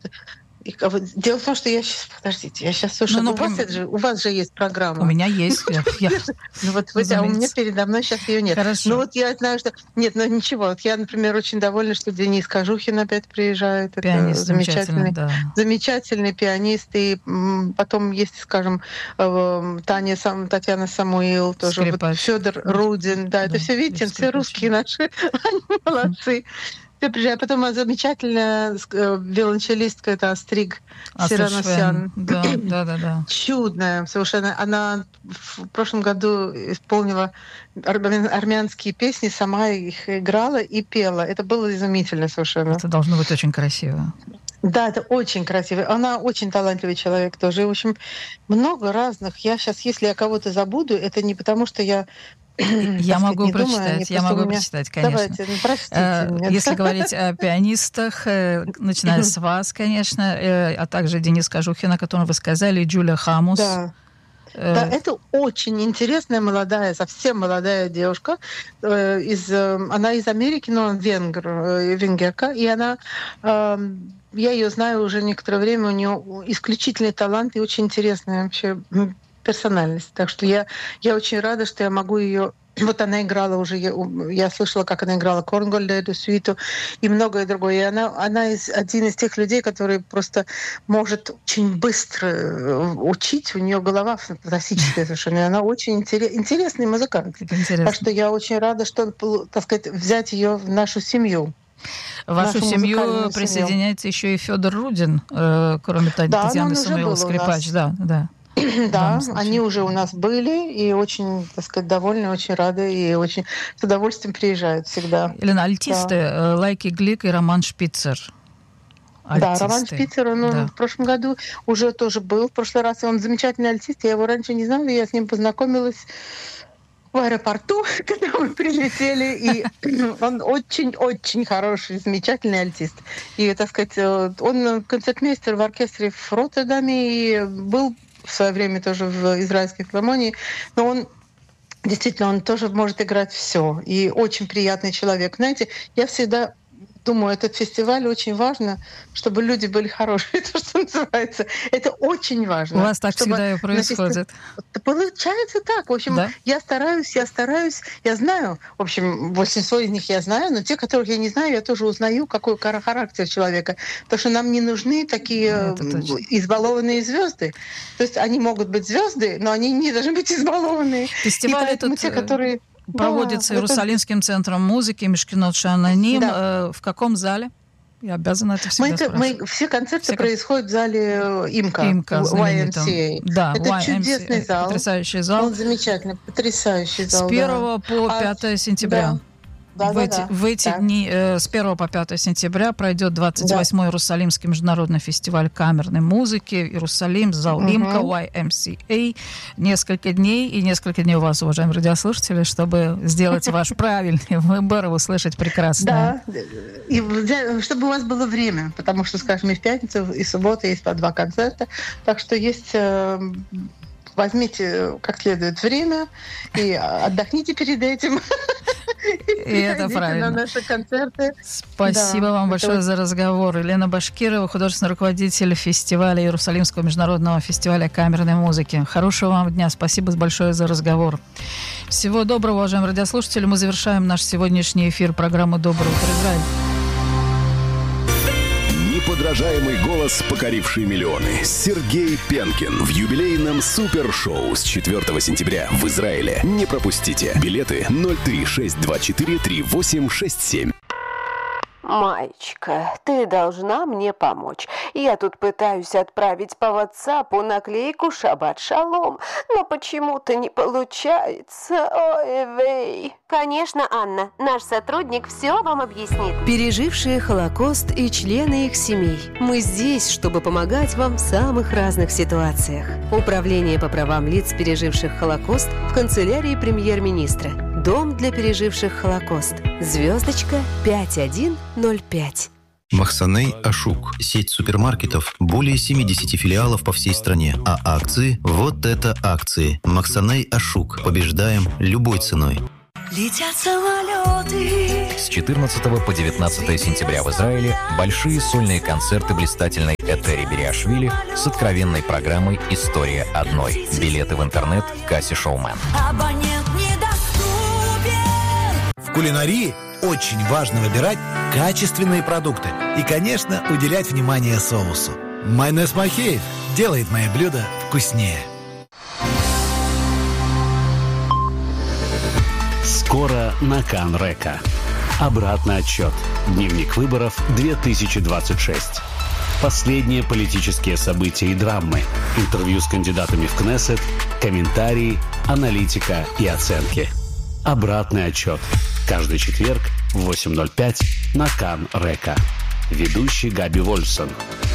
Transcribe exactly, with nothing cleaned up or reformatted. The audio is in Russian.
И, дело в том, что я сейчас... Подождите, я сейчас слушаю. Ну, ну, у, вас же, у вас же есть программа. У меня есть. Ну вот, а у меня передо мной сейчас ее нет. Хорошо. Ну вот я знаю, что... Нет, ну ничего. Вот я, например, очень довольна, что Денис Кожухин опять приезжает. Пианист, это замечательный, да. замечательный пианист. И потом есть, скажем, Таня, Татьяна Самуил, тоже вот Федор Рудин. Да, это все, видите, все русские наши. Они молодцы. А потом замечательная виолончелистка, это Астриг Сираносян. Да, да, да, да. Чудная совершенно. Она в прошлом году исполнила армянские песни, сама их играла и пела. Это было изумительно совершенно. Это должно быть очень красиво. Да, это очень красиво. Она очень талантливый человек тоже. И, в общем, много разных. Я сейчас, если я кого-то забуду, это не потому, что я... Я могу прочитать, я могу прочитать, конечно. Давайте, ну, простите меня. Если говорить о пианистах, начиная с вас, конечно, а также Денис Кожухин, о котором вы сказали, и Джулия Хамус. Да. Да, это очень интересная молодая, совсем молодая девушка. Из, она из Америки, но она венгер, венгерка, и она... Я ее знаю уже некоторое время, у нее исключительный талант и очень интересная вообще персональность. Так что я, я очень рада, что я могу ее... Вот она играла уже, я, я слышала, как она играла Корнгольда, эту суиту, и многое другое. И она, она из, один из тех людей, который просто может очень быстро учить. У нее голова фантастическая совершенно. И она очень интерес, интересный музыкант. Интересно. Так что я очень рада, что, так сказать, взять ее в нашу семью. В вашу семью присоединяется еще и Федор Рудин, э, кроме да, Татьяны Самуил, скрипач. Да, да. Да, они уже у нас были и очень, так сказать, довольны, очень рады и очень с удовольствием приезжают всегда. Елена, альтисты, да. Лайки Глик и Роман Шпицер. Альтисты. Да, Роман Шпицер, он да. в прошлом году уже тоже был. В прошлый раз он замечательный альтист, я его раньше не знала, я с ним познакомилась в аэропорту, когда мы прилетели, и он очень-очень хороший, замечательный альтист. И, так сказать, он концертмейстер в оркестре в Роттердаме и был в свое время тоже в израильской филармонии, но он действительно, он тоже может играть все. И очень приятный человек. Знаете, я всегда думаю, этот фестиваль очень важно, чтобы люди были хорошие, то, что называется. Это очень важно. У вас так всегда и происходит. Фести... Получается так. В общем, да? я стараюсь, я стараюсь, я знаю, в общем, большинство из них я знаю, но те, которых я не знаю, я тоже узнаю, какой характер человека. Потому что нам не нужны такие избалованные звезды. То есть они могут быть звезды, но они не должны быть избалованные. Фестиваль этот... те, которые... Проводится да, Иерусалимским это... центром музыки Мишкинот Шаананим. Да. Э, в каком зале? Я обязана это всегда мы, спрашивать. Мы, все концерты все происходят в зале Имка, Имка уай эм си эй. Да, это уай эм си эй. Чудесный зал. Потрясающий зал. Он замечательный, потрясающий зал. С первого да. по пятое сентября. Да. Да, в, да, эти, да. в эти да. дни э, с первого по пятое сентября пройдет двадцать восьмой да. Иерусалимский международный фестиваль камерной музыки. Иерусалим, зал угу. Имка, уай эм си эй. Несколько дней, и несколько дней у вас, уважаемые радиослушатели, чтобы сделать ваш правильный выбор и услышать прекрасное. Да, и чтобы у вас было время, потому что, скажем, и в пятницу, и в субботу есть по два концерта. Так что есть... Возьмите как следует время и отдохните перед этим. И это правильно. На наши концерты. Спасибо да, вам большое за разговор. Елена Башкирова, художественный руководитель фестиваля Иерусалимского международного фестиваля камерной музыки. Хорошего вам дня. Спасибо большое за разговор. Всего доброго, уважаемые радиослушатели. Мы завершаем наш сегодняшний эфир программы «Доброе утро, Израиль». Неподражаемый голос, покоривший миллионы. Сергей Пенкин в юбилейном супершоу с четвёртого сентября в Израиле. Не пропустите. Билеты ноль три шесть два четыре три восемь шесть семь. Маечка, ты должна мне помочь. Я тут пытаюсь отправить по WhatsApp наклейку «Шаббат шалом», но почему-то не получается. Ой, вей. Конечно, Анна, наш сотрудник все вам объяснит. Пережившие Холокост и члены их семей. Мы здесь, чтобы помогать вам в самых разных ситуациях. Управление по правам лиц, переживших Холокост, в канцелярии премьер-министра. Дом для переживших Холокост. Звездочка пять один ноль пять. Махсаней Ашук. Сеть супермаркетов. Более семьдесят филиалов по всей стране. А акции? Вот это акции. Махсаней Ашук. Побеждаем любой ценой. летят самолеты. С четырнадцатого по девятнадцатое сентября в Израиле большие сольные концерты блистательной Этери Бериашвили с откровенной программой «История одной». Билеты в интернет «Касси Шоумен». Абонент недоступен. В кулинарии очень важно выбирать качественные продукты и, конечно, уделять внимание соусу. Майонез Махеев делает мои блюда вкуснее. Скоро на Кан-Река. Обратный отчет. Дневник выборов две тысячи двадцать шесть. Последние политические события и драмы. Интервью с кандидатами в Кнессет, комментарии, аналитика и оценки. Обратный отчет. Каждый четверг в восемь ноль пять на Кан-Река. Ведущий Габи Вольфсон.